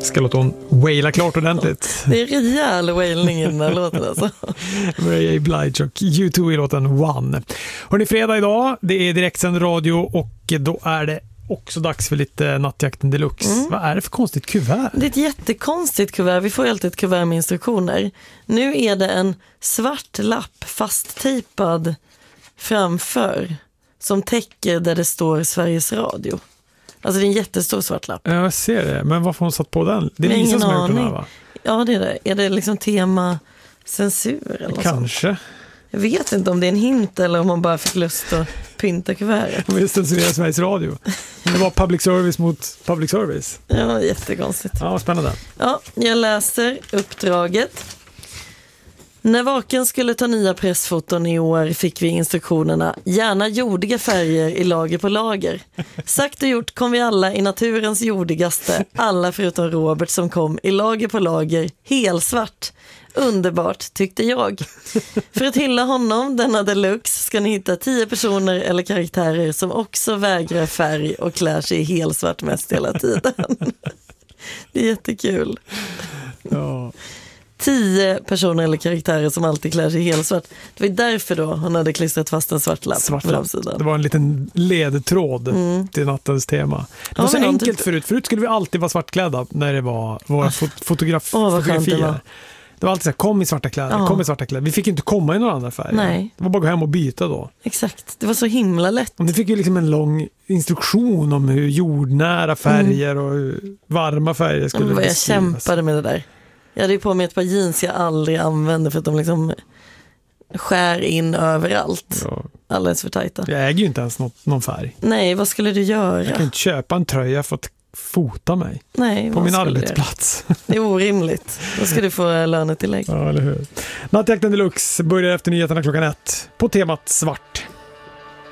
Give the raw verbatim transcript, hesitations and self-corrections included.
Ska låta hon waila klart ordentligt. Det är rejäl wailning i den här låten alltså. Mary J. Blige och U två i låten One. Hörrni, fredag idag, det är direktsänd radio och då är det också dags för lite Nattjakten Deluxe. Mm. Vad är det för konstigt kuvert? Det är ett jättekonstigt kuvert. Vi får ju alltid ett kuvert med instruktioner. Nu är det en svart lapp fasttejpad framför som täcker där det står Sveriges Radio. Alltså det är en jättestor svart lapp. Jag ser det, men varför har hon satt på den? Det är Lisa som har gjort den här, va? Ja, det är det. Är det liksom tema censur eller Kanske. Sånt? Jag vet inte om det är en hint eller om man bara fick lust att pynta kuvertet. Hon vill censurera Sveriges Radio. Det var public service mot public service. Ja, jättekonstigt. Ja, spännande. Ja, jag läser uppdraget. När Vaken skulle ta nya pressfoton i år fick vi instruktionerna: gärna jordiga färger i lager på lager. Sagt och gjort kom vi alla i naturens jordigaste, alla förutom Robert som kom i lager på lager, helsvart. Underbart, tyckte jag. För att hylla honom, denna deluxe, ska ni hitta tio personer eller karaktärer som också vägrar färg och klär sig i helsvart mest hela tiden. Det är jättekul. Ja. Tio personer eller karaktärer som alltid klär sig helt svart. Det var därför då han hade klistrat fast en svart lapp svart på framsidan. Det var en liten ledtråd mm. till nattens tema. Det var ja, så enkelt typ... förut. Förut skulle vi alltid vara svartklädda när det var våra fot- fotograf- oh, fotografier. Det var. det var alltid så här, kom i svarta kläder, ja. kom i svarta kläder. Vi fick ju inte komma i några andra färger. Nej. Det var bara att gå hem och byta då. Exakt, det var så himla lätt. Och det fick ju liksom en lång instruktion om hur jordnära färger mm. och hur varma färger skulle mm, beskrivas. Jag kämpade med det där. Jag hade ju på mig ett par jeans jag aldrig använder för att de liksom skär in överallt. Ja. Alldeles för tajta. Jag äger ju inte ens något, någon färg. Nej, vad skulle du göra? Jag kan inte köpa en tröja för att fota mig. Nej, på min arbetsplats. Det är orimligt. Då ska du få lönetillägg. Ja, eller hur. Nattjakten Deluxe börjar efter nyheterna klockan ett på temat svart.